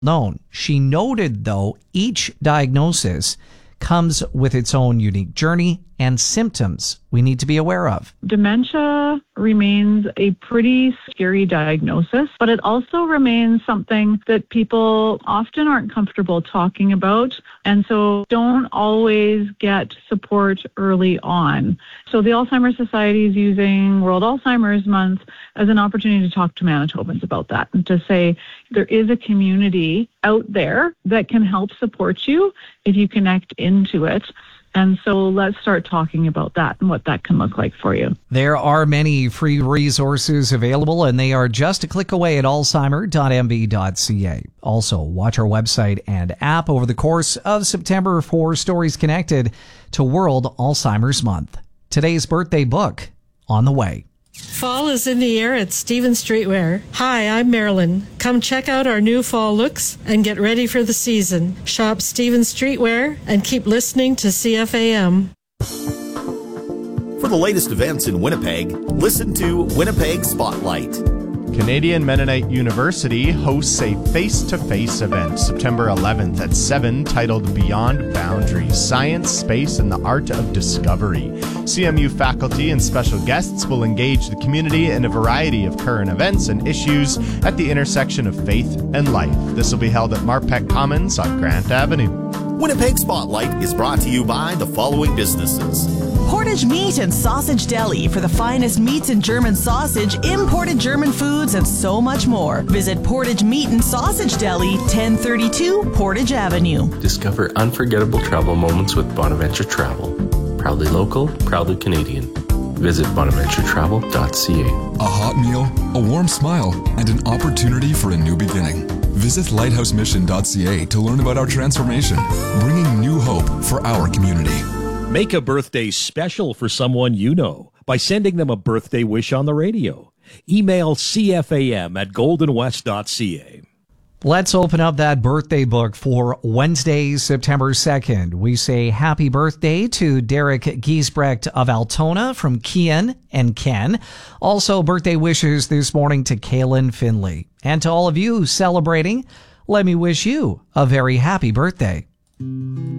known. She noted, though, each diagnosis comes with its own unique journey and symptoms we need to be aware of. Dementia remains a pretty scary diagnosis, but it also remains something that people often aren't comfortable talking about, and so don't always get support early on. So the Alzheimer's Society is using World Alzheimer's Month as an opportunity to talk to Manitobans about that and to say there is a community out there that can help support you if you connect into it. And so let's start talking about that and what that can look like for you. There are many free resources available, and they are just a click away at alzheimer.mb.ca. Also, watch our website and app over the course of September for stories connected to World Alzheimer's Month. Today's birthday book on the way. Fall is in the air at Stevens Streetwear. Hi, I'm Marilyn. Come check out our new fall looks and get ready for the season. Shop Stevens Streetwear and keep listening to CFAM. For the latest events in Winnipeg, listen to Winnipeg Spotlight. Canadian Mennonite University hosts a face-to-face event September 11th at 7 titled Beyond Boundaries, Science, Space, and the Art of Discovery. CMU faculty and special guests will engage the community in a variety of current events and issues at the intersection of faith and life. This will be held at Marpeck Commons on Grant Avenue. Winnipeg Spotlight is brought to you by the following businesses. Portage Meat and Sausage Deli for the finest meats and German sausage, imported German foods, and so much more. Visit Portage Meat and Sausage Deli, 1032 Portage Avenue. Discover unforgettable travel moments with Bonaventure Travel. Proudly local, proudly Canadian. Visit bonaventuretravel.ca. A hot meal, a warm smile, and an opportunity for a new beginning. Visit lighthousemission.ca to learn about our transformation, bringing new hope for our community. Make a birthday special for someone you know by sending them a birthday wish on the radio. Email cfam@goldenwest.ca. Let's open up that birthday book for Wednesday, September 2nd. We say happy birthday to Derek Giesbrecht of Altona from Kian and Ken. Also, birthday wishes this morning to Kaylin Finley. And to all of you celebrating, let me wish you a very happy birthday.